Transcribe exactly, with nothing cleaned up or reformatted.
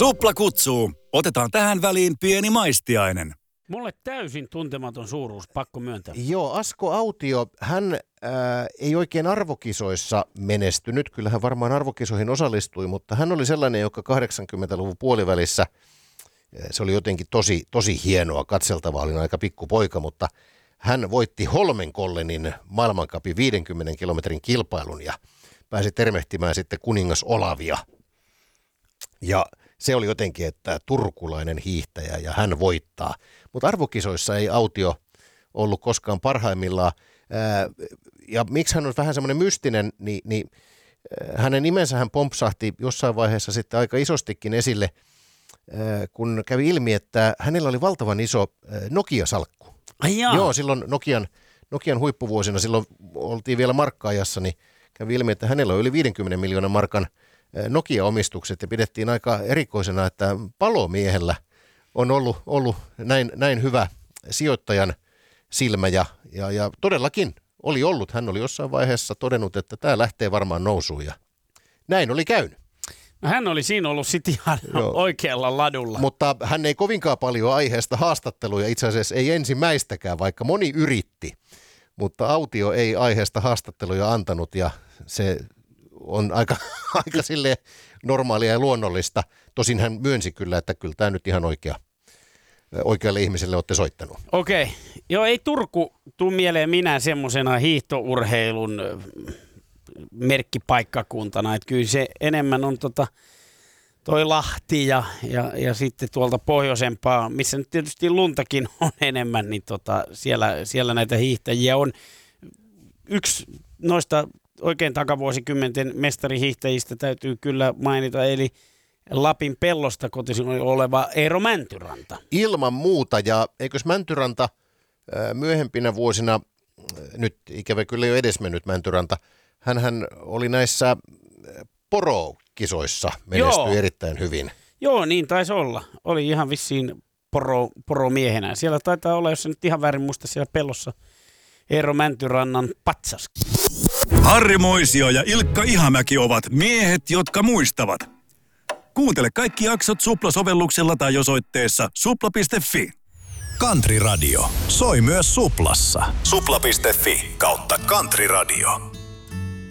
Supla kutsuu. Otetaan tähän väliin pieni maistiainen. Mulle täysin tuntematon suuruus, pakko myöntää. Joo, Asko Autio, hän ää, ei oikein arvokisoissa menestynyt. Kyllä hän varmaan arvokisoihin osallistui, mutta hän oli sellainen, joka kahdeksankymmentäluvun puolivälissä, se oli jotenkin tosi, tosi hienoa, katseltavaa, olin aika pikkupoika, mutta hän voitti Holmenkollenin maailmancupin viidenkymmenen kilometrin kilpailun ja pääsi termehtimään sitten kuningas Olavia. Ja se oli jotenkin, että turkulainen hiihtäjä ja hän voittaa. Mutta arvokisoissa ei Autio ollut koskaan parhaimmillaan. Ää, ja miksi hän on vähän semmoinen mystinen, niin, niin hänen nimensä hän pompsahti jossain vaiheessa sitten aika isostikin esille, ää, kun kävi ilmi, että hänellä oli valtavan iso ää, Nokia-salkku. Ai jaa. Joo, silloin Nokian, Nokian huippuvuosina, silloin oltiin vielä markka-ajassa, niin kävi ilmi, että hänellä on yli viidenkymmenen miljoonan markan Nokia-omistukset ja pidettiin aika erikoisena, että palomiehellä on ollut, ollut näin, näin hyvä sijoittajan silmä ja, ja, ja todellakin oli ollut. Hän oli jossain vaiheessa todennut, että tämä lähtee varmaan nousuun ja näin oli käynyt. No hän oli siinä ollut sitten ihan Joo. oikealla ladulla. Mutta hän ei kovinkaan paljon aiheesta haastatteluja, itse asiassa ei ensimmäistäkään, vaikka moni yritti. Mutta Autio ei aiheesta haastatteluja antanut ja se on aika, aika silleen normaalia ja luonnollista. Tosin hän myönsi kyllä, että kyllä tämä nyt ihan oikea, oikealle ihmiselle olette soittanut. Okei. Joo, ei Turku tule mieleen minä semmoisena hiihtourheilun merkkipaikkakuntana. Että kyllä se enemmän on tota, toi Lahti ja, ja, ja sitten tuolta pohjoisempaa, missä nyt tietysti luntakin on enemmän, niin tota, siellä, siellä näitä hiihtäjiä on. Yksi noista oikein takavuosikymmenten mestarihiihtäjistä täytyy kyllä mainita, eli Lapin Pellosta kotisin oleva Eero Mäntyranta. Ilman muuta, ja eikös Mäntyranta myöhempinä vuosina, nyt ikävä kyllä jo edesmennyt Mäntyranta, hänhän oli näissä porokisoissa menestyi erittäin hyvin. Joo, niin taisi olla. Oli ihan vissiin poro, poromiehenä. Siellä taitaa olla, jos nyt ihan väärin muista, siellä Pellossa Eero Mäntyrannan patsas. Harri Moisio ja Ilkka Ihamäki ovat miehet, jotka muistavat. Kuuntele kaikki jaksot Supla-sovelluksella tai osoitteessa supla piste fi. Country Radio soi myös Suplassa. supla piste fi kautta Country Radio.